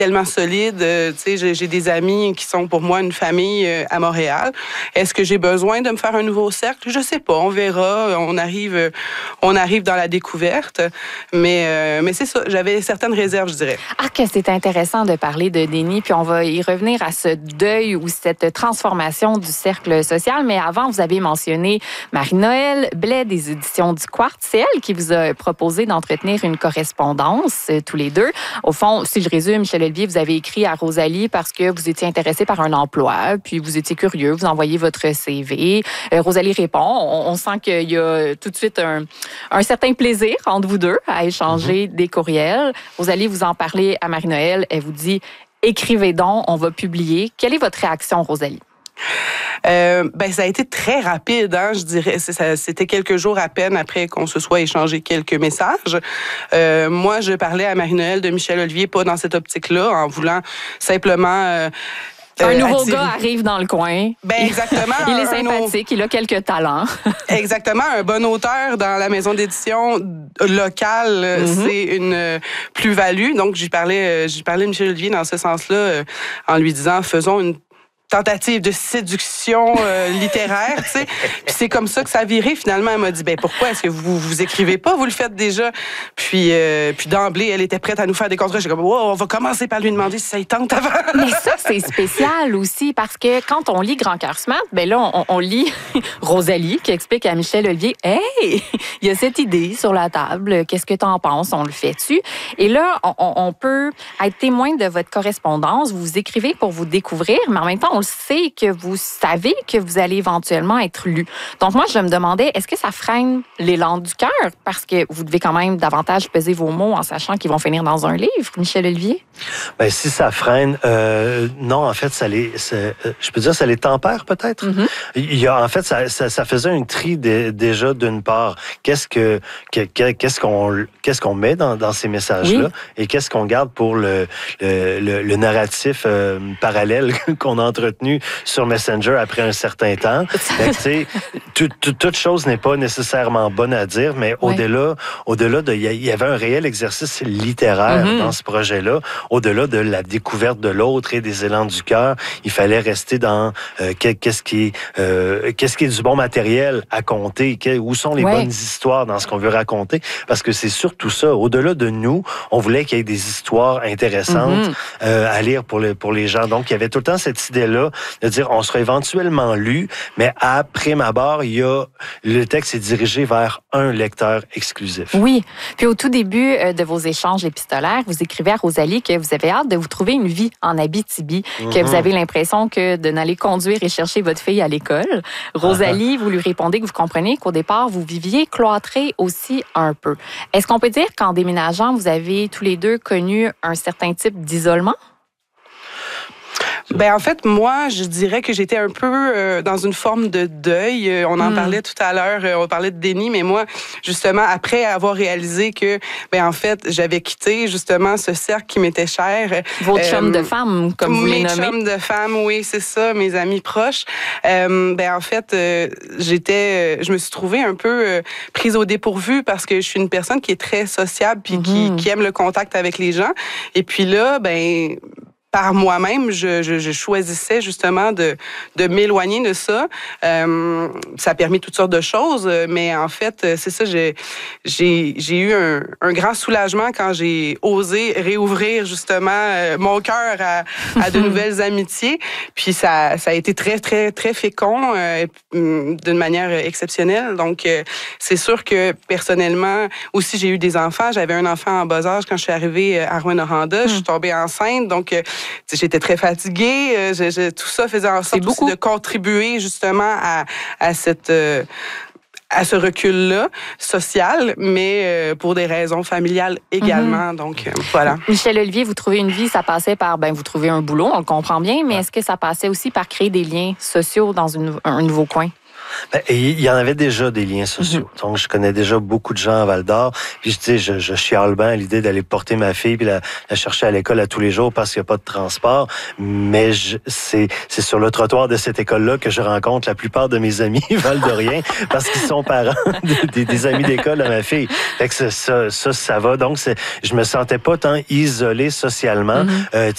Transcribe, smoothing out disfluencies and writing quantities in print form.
tellement solide. Tu sais, j'ai des amis qui sont pour moi une famille à Montréal. Est-ce que j'ai besoin de me faire un nouveau cercle? Je sais pas. On verra. On arrive dans la découverte. Mais c'est ça. J'avais certaines réserves, je dirais. Ah, que c'est intéressant de parler de déni, puis on va y revenir à ce deuil ou cette transformation du cercle social. Mais avant, vous avez mentionné Marie-Noël Blais des éditions du Quartz. C'est elle qui vous a proposé d'entretenir une correspondance, tous les deux. Au fond, si je résume, Michel Olivier, vous avez écrit à Rosalie parce que vous étiez intéressé par un emploi, puis vous étiez curieux, vous envoyez votre CV. Rosalie répond. On sent qu'il y a tout de suite un certain plaisir entre vous deux à échanger des courriels. Rosalie, vous en parlez à Marie-Noël. Elle vous dit « Écrivez donc, on va publier ». Quelle est votre réaction, Rosalie? Ça a été très rapide, hein, je dirais. C'était quelques jours à peine après qu'on se soit échangé quelques messages. Moi, je parlais à Marie-Noël de Michel Olivier, pas dans cette optique-là, en voulant simplement... un nouveau gars arrive dans le coin. Exactement. Il est sympathique, il a quelques talents. Exactement. Un bon auteur dans la maison d'édition locale, c'est une plus-value. Donc, j'ai parlé de Michel Olivier dans ce sens-là, en lui disant, faisons une tentative de séduction littéraire, tu sais. Puis c'est comme ça que ça a viré. Finalement, elle m'a dit, pourquoi est-ce que vous écrivez pas? Vous le faites déjà. Puis d'emblée, elle était prête à nous faire des contrats. J'ai comme, on va commencer par lui demander si ça y tente avant. Mais ça, c'est spécial aussi, parce que quand on lit Grand Cœur Smart, là, on lit Rosalie qui explique à Michel Olivier, « Hey, il y a cette idée sur la table. Qu'est-ce que t'en penses? On le fait-tu? » Et là, on peut être témoin de votre correspondance. Vous écrivez pour vous découvrir, mais en même temps, on sait que vous savez que vous allez éventuellement être lu. Donc moi, je me demandais, est-ce que ça freine l'élan du cœur? Parce que vous devez quand même davantage peser vos mots en sachant qu'ils vont finir dans un livre, Michel Olivier? Si ça freine, non, en fait, je peux dire, ça les tempère peut-être. Il y a, en fait, ça faisait un tri déjà d'une part. Qu'est-ce qu'on met dans ces messages-là et qu'est-ce qu'on garde pour le narratif parallèle qu'on a entretenu sur Messenger après un certain temps. Toute chose n'est pas nécessairement bonne à dire, mais au-delà il y avait un réel exercice littéraire dans ce projet-là. Au-delà de la découverte de l'autre et des élans du cœur, il fallait rester dans qu'est-ce qui est du bon matériel à conter, où sont les bonnes histoires dans ce qu'on veut raconter, parce que c'est surtout ça. Au-delà de nous, on voulait qu'il y ait des histoires intéressantes à lire pour les gens. Donc, il y avait tout le temps cette idée-là de dire on sera éventuellement lu, mais à prime abord, le texte est dirigé vers un lecteur exclusif. Oui. Puis au tout début de vos échanges épistolaires, vous écrivez à Rosalie que vous avez hâte de vous trouver une vie en Abitibi, que vous avez l'impression que de n'aller conduire et chercher votre fille à l'école. Rosalie, vous lui répondez que vous comprenez qu'au départ, vous viviez cloîtrés aussi un peu. Est-ce qu'on peut dire qu'en déménageant, vous avez tous les deux connu un certain type d'isolement? En fait, moi, je dirais que j'étais un peu dans une forme de deuil. On en parlait tout à l'heure, on parlait de déni, mais moi, justement, après avoir réalisé que, en fait, j'avais quitté justement ce cercle qui m'était cher. Vos chums de femmes, comme vous les nommez. Mes chums de femmes, oui, c'est ça, mes amis proches. En fait, je me suis trouvée un peu prise au dépourvu parce que je suis une personne qui est très sociable puis qui aime le contact avec les gens. Et puis là, par moi-même, je choisissais justement de m'éloigner de ça. Ça a permis toutes sortes de choses, mais en fait, c'est ça, j'ai eu un grand soulagement quand j'ai osé réouvrir justement mon cœur à de nouvelles amitiés. Puis ça a été très, très, très fécond d'une manière exceptionnelle. Donc, c'est sûr que personnellement, aussi, j'ai eu des enfants. J'avais un enfant en bas âge quand je suis arrivée à Rouyn-Noranda. Je suis tombée enceinte, donc j'étais très fatiguée. Tout ça faisait en sorte aussi de contribuer justement à ce recul-là social, mais pour des raisons familiales également. Donc, voilà. Michel Olivier, vous trouvez une vie, ça passait par, vous trouvez un boulot, on le comprend bien, mais est-ce que ça passait aussi par créer des liens sociaux dans un nouveau coin? Il y en avait déjà des liens sociaux. Donc, je connais déjà beaucoup de gens à Val-d'Or. Puis, je chiale bien à l'idée d'aller porter ma fille puis la chercher à l'école à tous les jours parce qu'il n'y a pas de transport. Mais c'est sur le trottoir de cette école-là que je rencontre la plupart de mes amis val-d'oriens parce qu'ils sont parents des amis d'école de ma fille. Fait que ça va. Donc, je me sentais pas tant isolé socialement. Tu